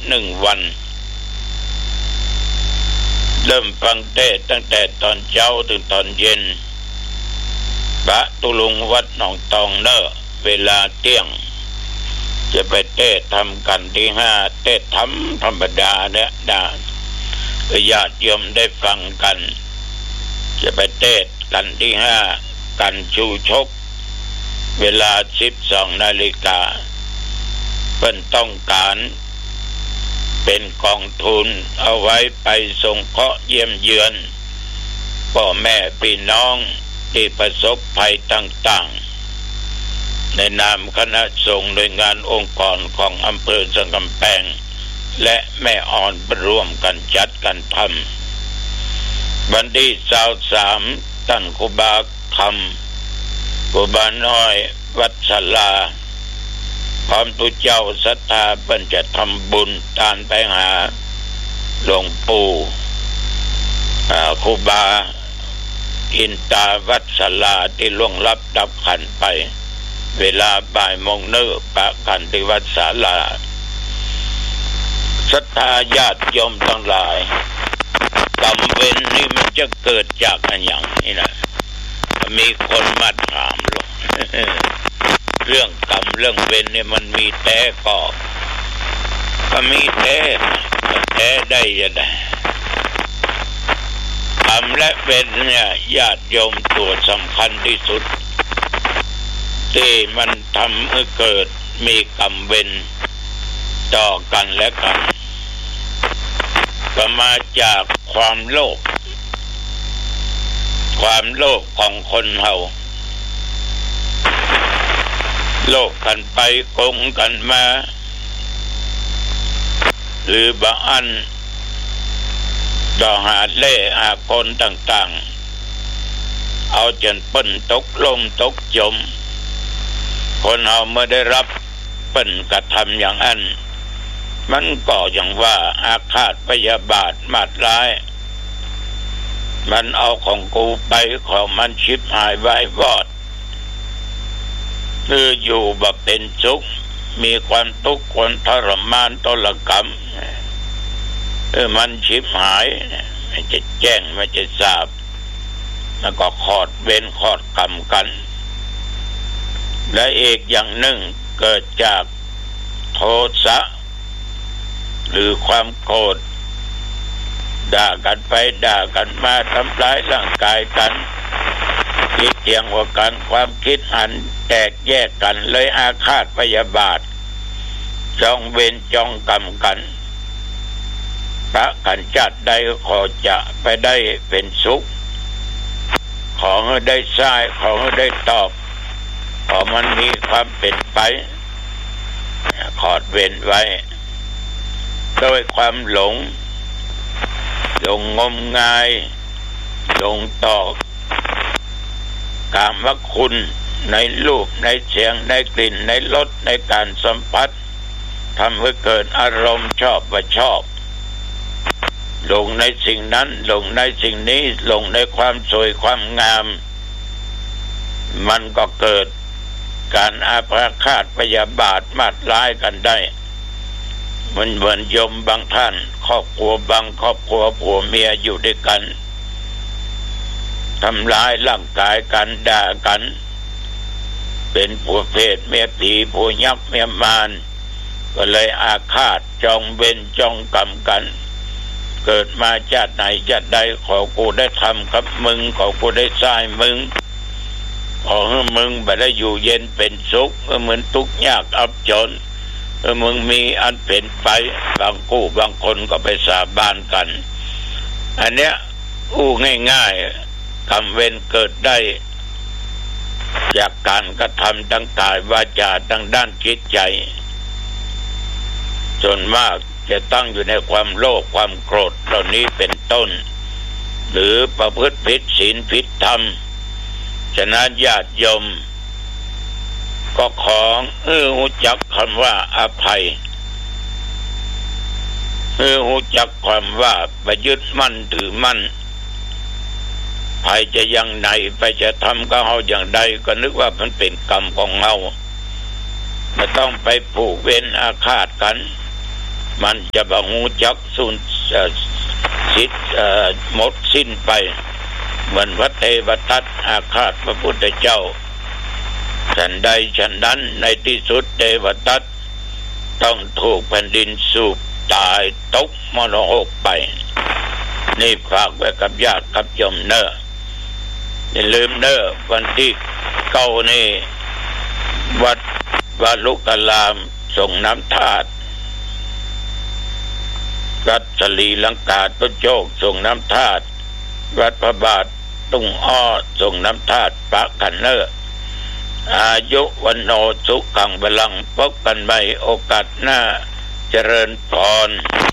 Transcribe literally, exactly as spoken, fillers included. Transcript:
หนึ่งวันเริ่มฟังเทศตั้งแต่ตอนเช้าถึงตอนเย็นพระตุลุงวัดหนองตองเนอเวลาเที่ยงจะไปเทศทำกันที่ห้าเทศธรรมธรรมดาเนี่ยนะญาติโยมได้ฟังกันจะไปเทศกันที่ห้ากันชูชกเวลาสิบสองนาฬิกาเพิ่นต้องการเป็นกองทุนเอาไว้ไปสงเคราะห์เยี่ยมเยือนพ่อแม่พี่น้องที่ประสบภัยต่างๆในนามคณะสงฆ์โดยงานองค์กรของอำเภอสันกำแพงและแม่อ่อนร่วมกันจัดกันทำวันที่ยี่สิบสามท่านครูบาคำครูบาน้อยวัดศาลาพร้อมทุกเจ้าศรัทธาเพิ่นจะทำบุญทานไปหาหลวงปู่ครูบาอินตาวัดศาลาที่ล่วงลับดับขันไปเวลาบ่ายโมงเนื้อปะกันที่วัดศาลาศรัทธาญาติโยมทั้งหลายกรรมเวรนี่มันจะเกิดจากอะไรอย่างนี้นะมีคนมาถามหรอก เรื่องกรรมเรื่องเวรเนี่ยมันมีแต่ก็ก็มีแต่แต่ได้ยังไงกรรมและเวรเนี่ยญาติโยมตัวสำคัญที่สุดที่มันทำให้เกิดมีกรรมเวรต่อกันและกันก็มาจากความโลภความโลภของคนเฮาโลภกันไปโกงกันมาหรือบางอันต่อหาเล่หาคนต่างๆเอาจนเปิ้นตกลมตกจมคนเฮาเมื่อได้รับเปิ้นกระทำอย่างนั้นมันก็อย่างว่าอาฆาตพยาบาทมาดร้ายมันเอาของกูไปของมันชิบหายไว้วอดคืออยู่แบบเป็นสุขมีความทุกข์ความทรมานทรกรรมเออมันชิบหายมันจะแจ้งมันจะทราบแล้วก็ขอดเว้นขอดกรรมกันและอีกอย่างหนึ่งเกิดจากโทสะหรือความโกรธด่ากันไปด่ากันมาทำร้ายร่างกายกันคิดเถียงว่ากันความคิดอันแตกแยกกันเลยอาฆาตพยาบาทจองเวรจองกรรมกันพระกันจัดได้ขอจะไปได้เป็นสุขขอให้ได้ทรายขอให้ได้ตอบขอมันมีความเป็นไปขอดเว้นไว้โดยความหลงหลงงมงายหลงต่อกามคุณในรูปในเสียงในกลิ่นในรสในการสัมผัสทำให้เกิดอารมณ์ชอบว่าชอบหลงในสิ่งนั้นหลงในสิ่งนี้หลงในความสวยความงามมันก็เกิดการอาฆาตพยาบาทมาดร้ายกันได้มันเหมือนโยมบางท่านครอบครัวบางครอบครัวผัวเมียอยู่ด้วยกันทำร้ายร่างกายกันด่ากันเป็นผัวเพศเมียผีผัวยักษ์เมียมารก็เลยอาฆาตจองเวรจองกรรมกันเกิดมาชาติไหนชาติใดขอกูได้ทำกับมึงขอกูได้สร้างมึงขอให้มึงไปได้อยู่เย็นเป็นสุขเหมือนทุกข์ยากอับจนเออมึงมีอันเป็นไปบางกู้บางคนก็ไปสาบานกันอันเนี้ยอู้ง่ายๆกรรมเวรเกิดได้จากการกระทำทางกายวาจาทางด้านจิตใจส่วนมากจะตั้งอยู่ในความโลภความโกรธเหล่านี้เป็นต้นหรือประพฤติผิดศีลผิดธรรมฉะนั้นญาติโยมก็ขอเออรู้จักคำว่าอภัยเออรู้จักความว่าประยึดมั่นถือมั่นใครจะยังไหนไปจะทำกับเราอย่างใดก็นึกว่ามันเป็นกรรมของเราไม่ต้องไปผูกเวรอาฆาตกันมันจะบ่ฮู้จักสูญสิทธิ์หมดสิ้นไปเหมือนพระเทวทัตอาฆาตพระพุทธเจ้าฉันใดฉันนั้นในที่สุดเทวทัตต้องถูกแผ่นดินสูบตายตกมรณะไปนี่ฝากไว้กับญาติกับโยมเนออย่าลืมเนอวันที่เก้านี่วัดวาลุกลามส่งน้ำธาตุวัดสลีลังกาต้นโจกส่งน้ำธาตุวัดพระบาทตุ้งอ้อส่งน้ำธาตุปะกันเนออายุวันโนสุขังบลังพบกันใหม่โอกาสหน้าเจริญพร